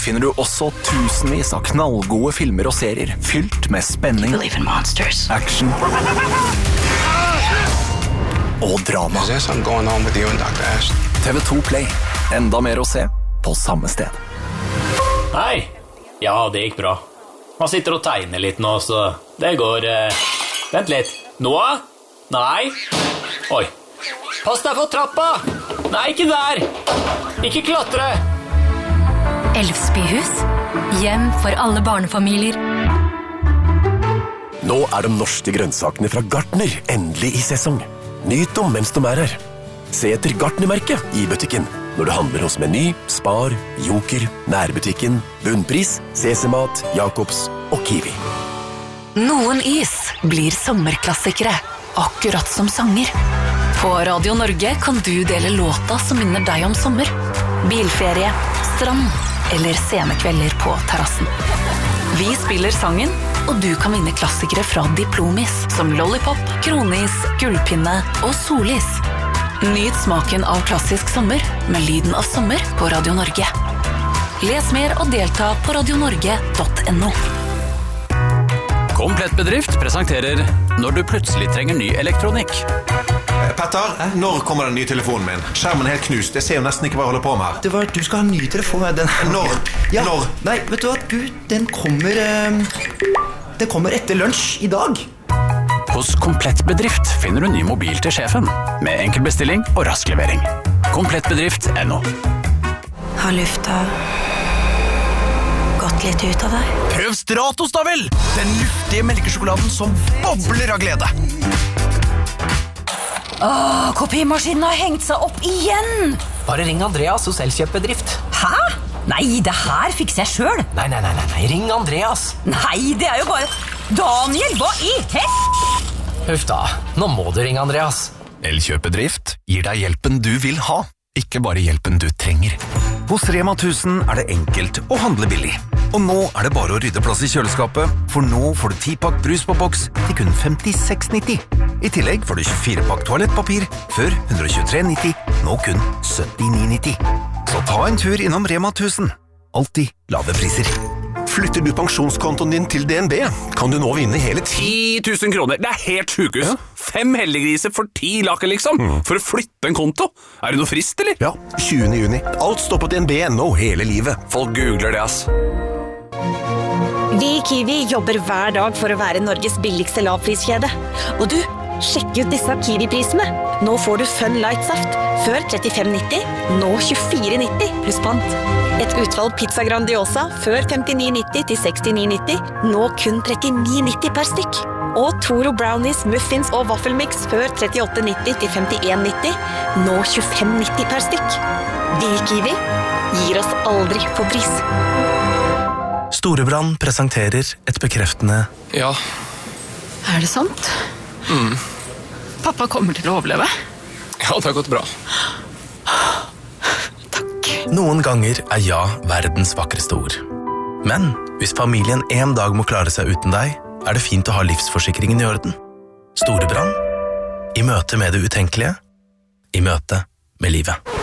finner du også tusenvis av knallgode filmer og serier fylt med spenning, action og drama. TV2 Play. Enda mer å se på samme sted. Hei. Ja, det gikk bra. Man sitter og tegner litt nå, så det går... Vent litt. Noah? Nei. Oi. Pass deg for trappa! Nei, ikke der! Ikke klatre! Elvsbyhus. Hjem for alle barnefamilier. Nå de norske grønnsakene fra Gartner endelig i sesong. Nyt dem mens de her. Se etter Gartner-merket i butikken. Når du handler hos Meny, Spar, Joker, Nærbutikken, Bunnpris, CC-mat, Jacobs og Kiwi. Noen is blir sommerklassikere, akkurat som sanger. På Radio Norge kan du dele låta som minner deg om sommer. Bilferie, strand eller scenekvelder på terrassen. Vi spiller sangen, og du kan vinne klassikere fra Diplomis, som Lollipop, Kronis, Gullpinne og Solis. Nyt smaken av klassisk sommer med lyden av sommer på Radio Norge. Les mer og delta på radionorge.no. Komplett bedrift presenterer Når du plutselig trenger ny elektronikk. Petter, når kommer den nye telefonen min? Skjermen er helt knust, jeg ser jo nesten ikke hva jeg holder på med her. Du skal ha en ny telefon. Når? Ja. Når? Nei, vet du hva? Den kommer etter lunsj i dag. Hos Komplett bedrift finner du ny mobil til sjefen, med enkel bestilling og rask levering. Komplettbedrift.no. Har lufta gått litt ut av deg? Prøv Stratos da vel! Den luftige melkesjokoladen som bobler av glede. Kopimaskinen har hengt seg opp igjen! Bare ring Andreas hos Elkjøpbedrift. Hæ? Nei, det her fikser jeg selv. Nei, ring Andreas. Nei, det er jo bare... Daniel, hva i hest? Huff da, nå må du ringe Andreas. Elkjøpbedrift gir deg hjelpen du vil ha, ikke bare hjelpen du trenger. Hos Rema 1000 det enkelt å handle billig. Og nå det bare å rydde plass i kjøleskapet, for nå får du 10-pakk brus på boks til kun 56,90. I tillegg får du 24-pakk toalettpapir før 123,90, nå kun 79,90. Så ta en tur innom Rema 1000. Alltid lave priser. Flytter du pensjonskontoen din til DNB, kan du nå vinne hele 10 000 kroner, det helt sjukehus. Ja. 5 heldiggriser for 10 laker liksom, for å flytte en konto. Det noe frist, eller? Ja, 20. juni. Alt står på DNB.no hele livet. Folk googler det, ass. Vi i Kiwi jobber hver dag for å være Norges billigste lavpriskjede. Og du, sjekk ut disse Kiwi-prisene. Nå får du Fun Light-saft. Før 35,90, nå 24,90 pluss pant. Et utvalg pizza Grandiosa før 59,90 til 69,90, nå kun 39,90 per stykk. Og Toro Brownies, Muffins og Waffelmix før 38,90 til 51,90, nå 25,90 per stykk. Vi i Kiwi gir oss aldri på pris. Storebrand presenterer et bekreftende Ja. Det sant? Pappa kommer til å overleve? Ja, det har gått bra. Noen ganger ja verdens vakreste ord. Men hvis familien en dag må klare seg uten deg, det fint å ha livsforsikringen i orden. Storebrand. I møte med det utenkelige. I møte med livet.